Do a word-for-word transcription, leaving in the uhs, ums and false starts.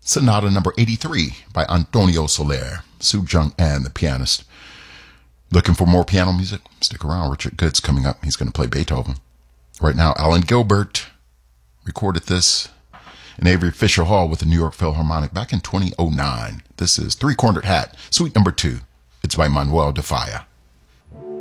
Sonata number eighty-three by Antonio Soler, Sue Jung and the pianist. Looking for more piano music? Stick around. Richard Good's coming up. He's going to play Beethoven. Right now, Alan Gilbert recorded this in Avery Fisher Hall with the New York Philharmonic back in twenty oh nine. This is Three Cornered Hat, Suite number two. It's by Manuel de Falla.